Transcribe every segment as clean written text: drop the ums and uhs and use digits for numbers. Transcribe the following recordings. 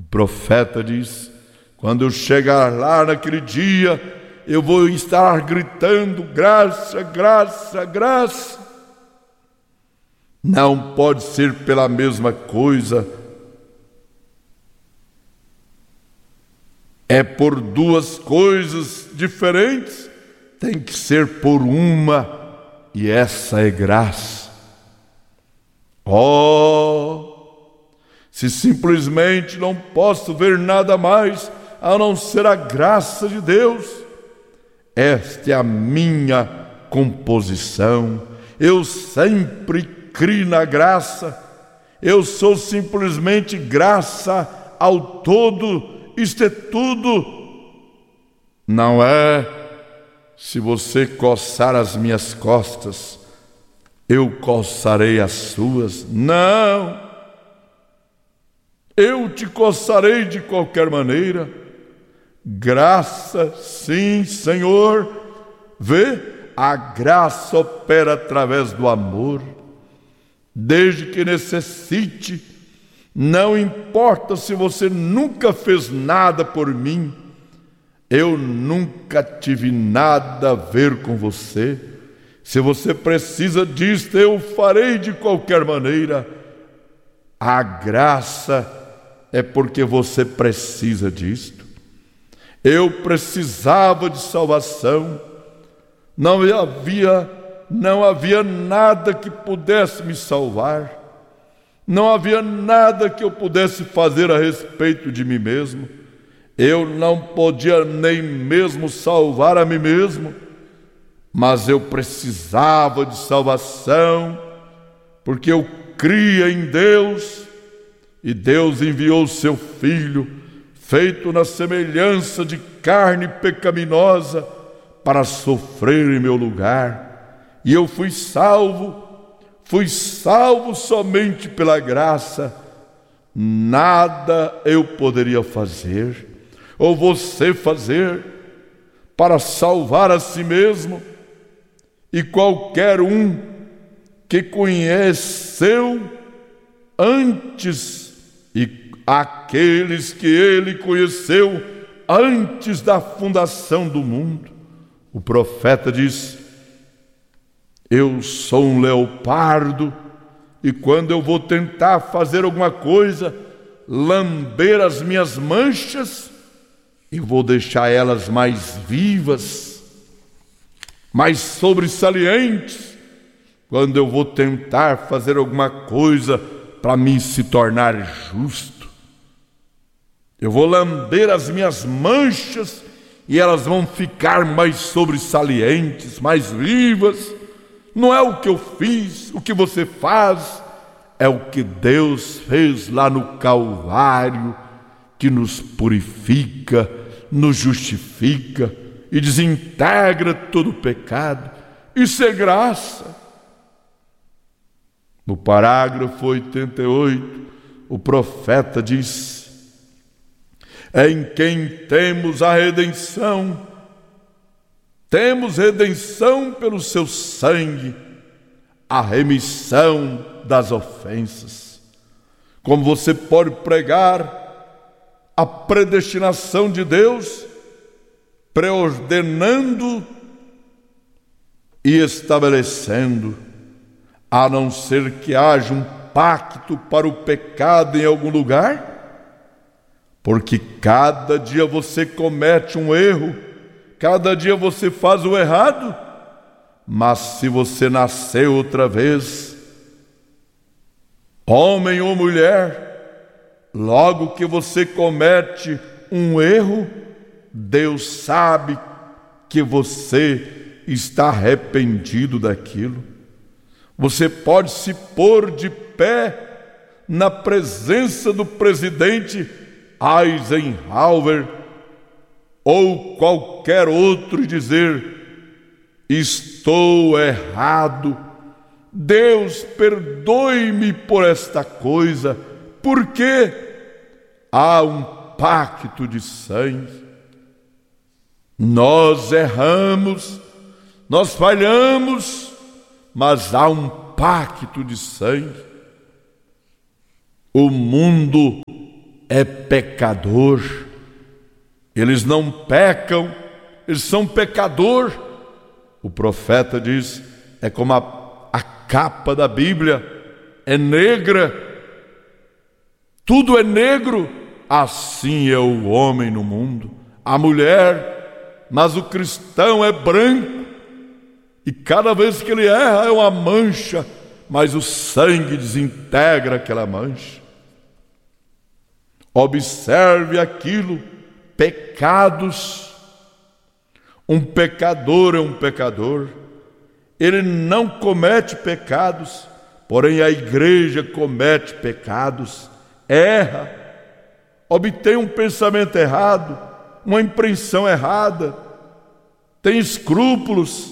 profeta diz: quando eu chegar lá naquele dia, eu vou estar gritando graça, graça, graça. Não pode ser pela mesma coisa. É por duas coisas diferentes. Tem que ser por uma, e essa é graça. Se simplesmente não posso ver nada mais a não ser a graça de Deus, esta é a minha composição. Eu sempre criei na graça. Eu sou simplesmente graça ao todo. Isto é tudo. Não é: se você coçar as minhas costas, eu coçarei as suas. Não. Eu te coçarei de qualquer maneira. Graça, sim, Senhor. Vê, a graça opera através do amor. Desde que necessite, não importa se você nunca fez nada por mim, eu nunca tive nada a ver com você. Se você precisa disto, eu farei de qualquer maneira. A graça é porque você precisa disto. Eu precisava de salvação. Não havia nada que pudesse me salvar. Não havia nada que eu pudesse fazer a respeito de mim mesmo. Eu não podia nem mesmo salvar a mim mesmo. Mas eu precisava de salvação, porque eu cria em Deus, e Deus enviou o seu Filho, feito na semelhança de carne pecaminosa, para sofrer em meu lugar. E eu fui salvo somente pela graça. Nada eu poderia fazer, ou você fazer, para salvar a si mesmo. E qualquer um que conheceu antes, e aqueles que ele conheceu antes da fundação do mundo. O profeta diz: eu sou um leopardo, e quando eu vou tentar fazer alguma coisa, lamber as minhas manchas, eu vou deixar elas mais vivas, mais sobressalientes. Quando eu vou tentar fazer alguma coisa para me se tornar justo, eu vou lamber as minhas manchas e elas vão ficar mais sobressalientes, mais vivas. Não é o que eu fiz, o que você faz, é o que Deus fez lá no Calvário, que nos purifica, nos justifica e desintegra todo o pecado. Isso é graça. No parágrafo 88, o profeta diz: em quem temos a redenção. Temos redenção pelo seu sangue, a remissão das ofensas. Como você pode pregar a predestinação de Deus, preordenando e estabelecendo, a não ser que haja um pacto para o pecado em algum lugar? Porque cada dia você comete um erro, cada dia você faz o errado. Mas se você nasceu outra vez, homem ou mulher, logo que você comete um erro, Deus sabe que você está arrependido daquilo. Você pode se pôr de pé na presença do presidente Eisenhower ou qualquer outro e dizer: estou errado, Deus perdoe-me por esta coisa, porque há um pacto de sangue. Nós erramos, nós falhamos, mas há um pacto de sangue. O mundo é pecador. Eles não pecam, eles são pecador. O profeta diz, é como a capa da Bíblia, é negra, tudo é negro. Assim é o homem no mundo, a mulher, mas o cristão é branco. E cada vez que ele erra é uma mancha, mas o sangue desintegra aquela mancha. Observe aquilo, pecados. Um pecador é um pecador. Ele não comete pecados, porém a igreja comete pecados, erra, obtém um pensamento errado, uma impressão errada, tem escrúpulos,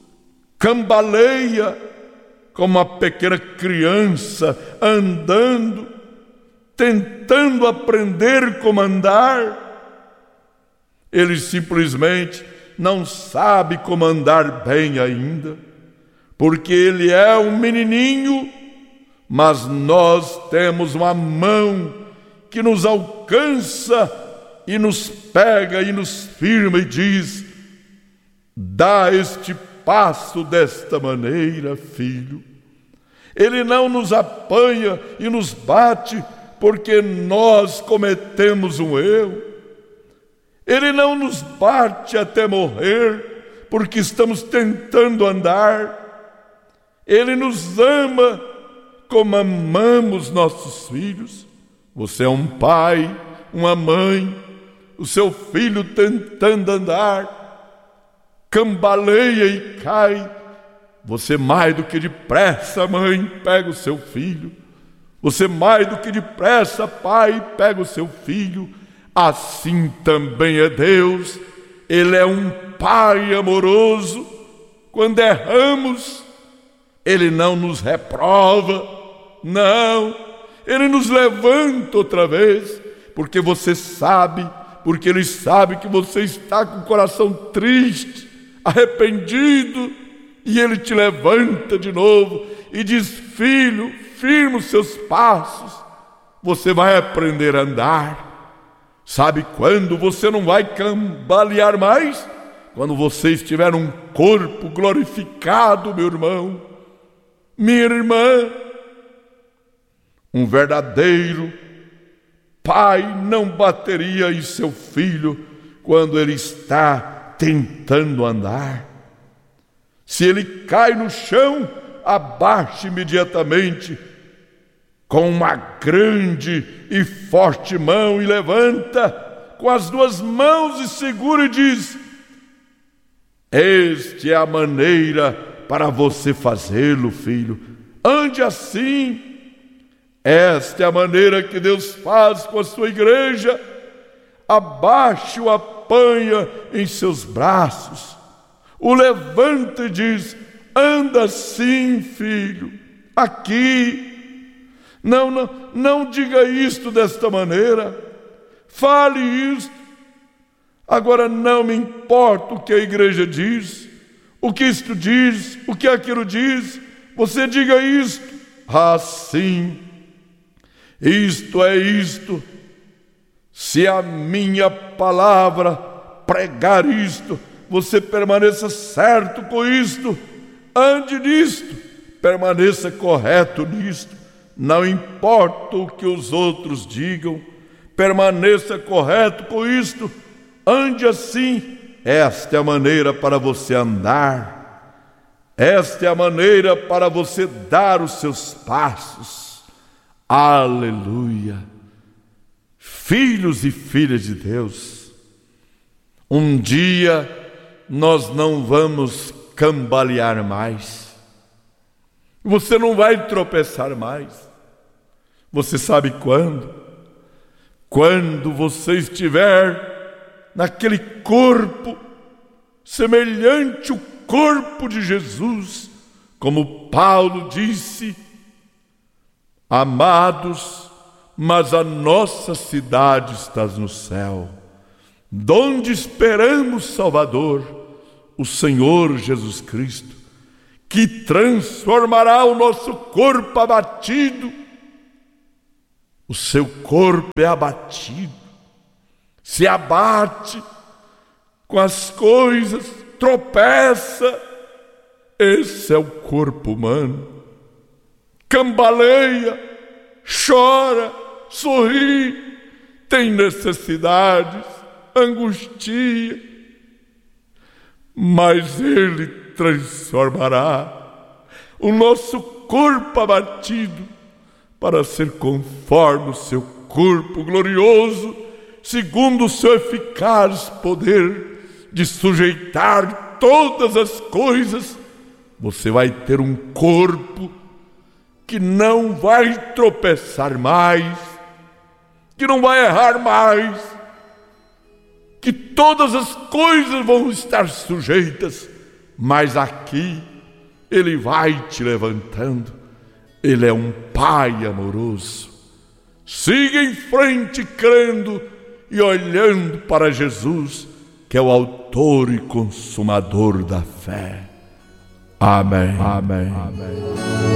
cambaleia como uma pequena criança andando, tentando aprender como andar. Ele simplesmente não sabe como andar bem ainda, porque ele é um menininho, mas nós temos uma mão que nos alcança e nos pega e nos firma e diz: dá este passo desta maneira, filho. Ele não nos apanha e nos bate porque nós cometemos um erro. Ele não nos bate até morrer porque estamos tentando andar. Ele nos ama como amamos nossos filhos. Você é um pai, uma mãe, o seu filho tentando andar, cambaleia e cai. Você mais do que depressa, mãe, pega o seu filho. Você mais do que depressa, pai, pega o seu filho. Assim também é Deus. Ele é um pai amoroso. Quando erramos, Ele não nos reprova, não. Ele nos levanta outra vez, porque você sabe, porque Ele sabe que você está com o coração triste, arrependido, e Ele te levanta de novo e diz: filho, firma os seus passos, você vai aprender a andar. Sabe quando você não vai cambalear mais? Quando você estiver num corpo glorificado, meu irmão, minha irmã. Um verdadeiro pai não bateria em seu filho quando ele está tentando andar. Se ele cai no chão, abaixe imediatamente com uma grande e forte mão e levanta com as duas mãos e segura e diz: esta é a maneira para você fazê-lo, filho. Ande assim. Esta é a maneira que Deus faz com a sua igreja. Abaixe o apanha em seus braços, o levanta e diz: anda assim, filho, aqui. Não diga isto desta maneira, fale isto. Agora não me importa o que a igreja diz, o que isto diz, o que aquilo diz, você diga isto. Assim, isto é isto. Se a minha palavra pregar isto, você permaneça certo com isto, ande nisto, permaneça correto nisto. Não importa o que os outros digam, permaneça correto com isto, ande assim. Esta é a maneira para você andar, esta é a maneira para você dar os seus passos. Aleluia! Filhos e filhas de Deus, um dia nós não vamos cambalear mais. Você não vai tropeçar mais. Você sabe quando? Quando você estiver naquele corpo semelhante ao corpo de Jesus, como Paulo disse: amados, mas a nossa cidade está no céu, donde esperamos Salvador, o Senhor Jesus Cristo, que transformará o nosso corpo abatido o seu corpo é abatido, se abate com as coisas, tropeça. Esse é o corpo humano. Cambaleia, chora, sorri, tem necessidades, angustia, mas Ele transformará o nosso corpo abatido para ser conforme o seu corpo glorioso, segundo o seu eficaz poder de sujeitar todas as coisas. Você vai ter um corpo que não vai tropeçar mais, que não vai errar mais, que todas as coisas vão estar sujeitas, mas aqui Ele vai te levantando. Ele é um Pai amoroso. Siga em frente crendo e olhando para Jesus, que é o autor e consumador da fé. Amém. Amém. Amém.